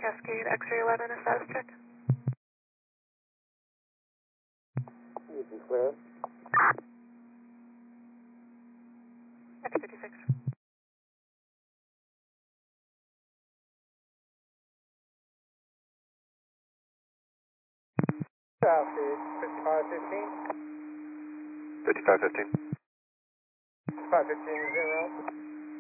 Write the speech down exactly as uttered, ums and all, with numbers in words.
Cascade, X-ray eleven, a status check. Houston clear. X fifty-six. Southeast, fifty-five fifteen. fifty-five fifteen. fifty-five fifteen, zero.